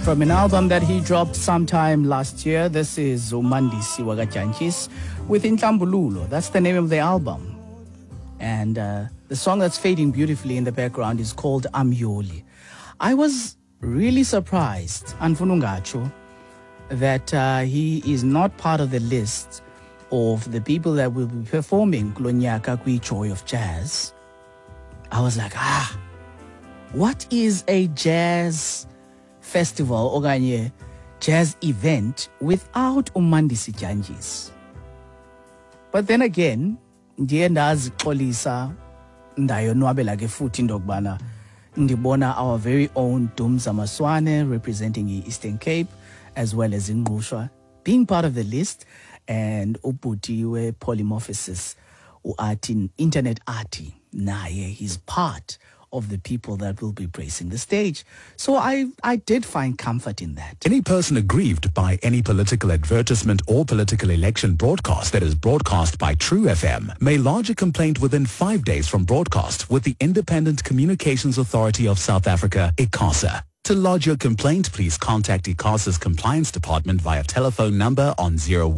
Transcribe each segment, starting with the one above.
From an album that he dropped sometime last year, this is Umandisi Wakajanchis with Inhlambululo. That's the name of the album. And the song that's fading beautifully in the background is called Amyoli. I was really surprised, Anfunungacho, that he is not part of the list of the people that will be performing Kulonyaka Kwi Joy of Jazz. I was like, what is a jazz festival or jazz event without Umandisi Janjis? But then again, ndiye ndazixolisa ndayonwabela ke futhi ndokubana ndibona our very own Dumza Maswane representing the Eastern Cape as well as Ingqushwa being part of the list, and ubhutiwe Polymorphosis uArty Internet Arty naye he's part of the people that will be gracing the stage. So I did find comfort in that. Any person aggrieved by any political advertisement or political election broadcast that is broadcast by True FM may lodge a complaint within 5 days from broadcast with the Independent Communications Authority of South Africa, ICASA. To lodge your complaint, please contact ICASA's Compliance Department via telephone number on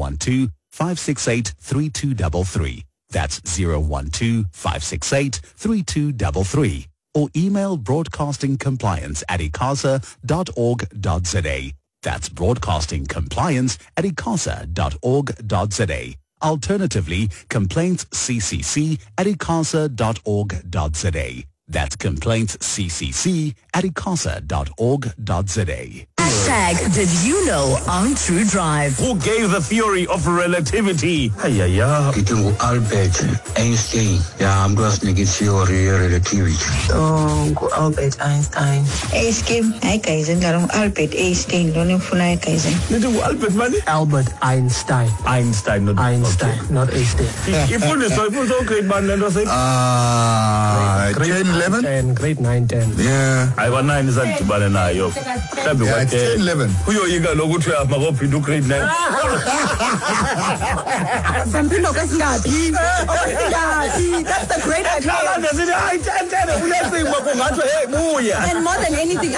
012-568-3233. That's 012-568-3233. Or email broadcastingcompliance@icasa.org.za. That's broadcastingcompliance@icasa.org.za. Alternatively, complaintsccc@icasa.org.za. That's complaintsccc@icasa.org.za. Did you know on True Drive? Who gave the theory of relativity? Kitungu Albert Einstein. I'm going to get theory relativity. Albert Einstein. Scheme. Hi guys, Albert Einstein. Don't funai guys. Albert money? Albert Einstein. Einstein, not Einstein, okay. not Einstein. You put this, so great man, and was it? 10, 11? 10, grade 9, 10. Yeah. I want 9 is at Banana. Yeah, it's 10, 11. Who you got no good to have my hope you do grade 9? Something like that. That's the great idea. And more than anything,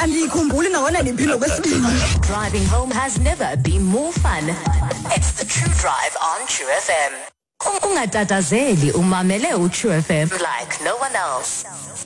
Driving home has never been more fun. It's the True Drive on True FM. Ungatatazeli umamele uTrue FM like no one else.